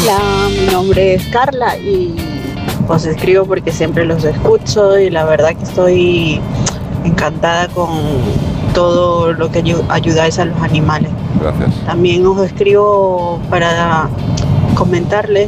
Hola, mi nombre es Carla y os escribo porque siempre los escucho y la verdad que estoy encantada con todo lo que ayudáis a los animales. Gracias. También os escribo para comentarles